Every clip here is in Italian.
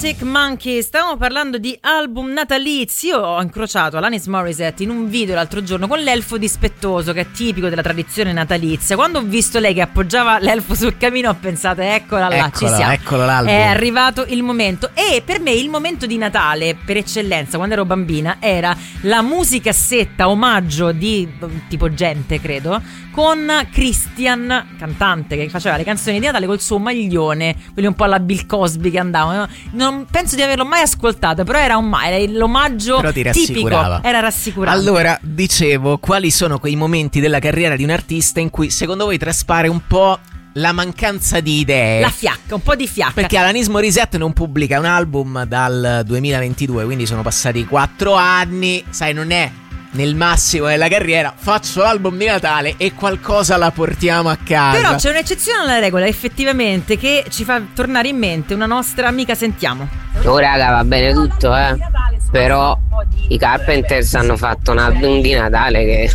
Arctic Monkey. Stavamo parlando di album natalizi. Io ho incrociato Alanis Morissette in un video l'altro giorno con l'elfo dispettoso, che è tipico della tradizione natalizia. Quando ho visto lei che appoggiava l'elfo sul camino ho pensato eccola là, ci siamo, eccolo l'album. È arrivato il momento. E per me il momento di Natale per eccellenza quando ero bambina era la musicassetta omaggio di tipo Gente, credo, con Christian, cantante che faceva le canzoni di Natale col suo maglione, quelli un po' alla Bill Cosby che andavano. Non penso di averlo mai ascoltato, però era l'omaggio tipico, era rassicurante. Allora, dicevo, quali sono quei momenti della carriera di un artista in cui secondo voi traspare un po' la mancanza di idee? La fiacca, un po' di fiacca. Perché Alanis Morissette non pubblica un album dal 2022, quindi sono passati 4 anni, sai, non è nel massimo della carriera. Faccio l'album di Natale e qualcosa la portiamo a casa. Però c'è un'eccezione alla regola, effettivamente, che ci fa tornare in mente una nostra amica. Sentiamo. Oh raga, va bene tutto, però i Carpenters hanno fatto un album di Natale che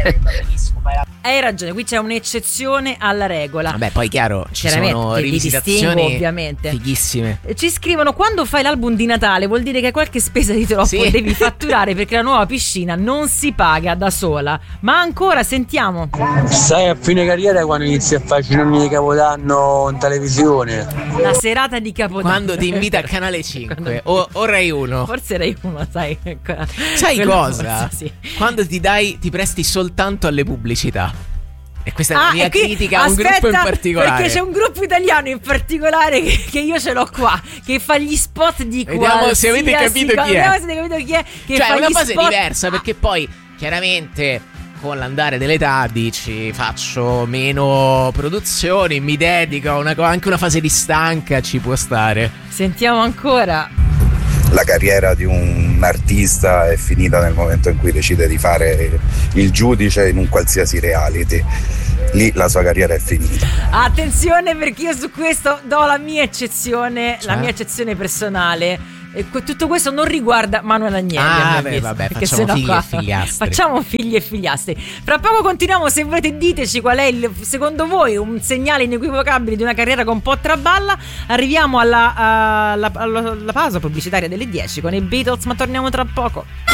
Hai ragione, qui c'è un'eccezione alla regola. Vabbè, poi chiaro, ci sono rivisitazioni ovviamente fighissime. Ci scrivono: quando fai l'album di Natale vuol dire che qualche spesa di troppo devi fatturare, perché la nuova piscina non si paga da sola. Ma ancora, sentiamo. Sai, a fine carriera quando inizi a fare i cenoni di Capodanno in televisione, la serata di Capodanno, quando ti invita a Canale 5 o Rai 1. Forse Rai 1, sai. Sai cosa? Forse, sì. Quando ti presti soltanto alle pubblicità. E questa è la mia critica a un gruppo in particolare. Perché c'è un gruppo italiano in particolare che io ce l'ho qua, che fa gli spot di Vediamo se avete capito chi è. Che cioè fa è una gli fase spot... diversa, perché poi chiaramente con l'andare dell'età dici faccio meno produzioni, mi dedico a anche una fase di stanca ci può stare. Sentiamo ancora. La carriera di un artista è finita nel momento in cui decide di fare il giudice in un qualsiasi reality. Lì la sua carriera è finita. Attenzione, perché io su questo do la mia eccezione, la mia eccezione personale. E tutto questo non riguarda Manuel Agnelli. Vabbè, facciamo figli e figliastri. Facciamo figli e figliastri. Fra poco continuiamo. Se volete, diteci qual è secondo voi un segnale inequivocabile di una carriera che un po' traballa. Arriviamo alla pausa pubblicitaria delle 10 con i Beatles, ma torniamo tra poco.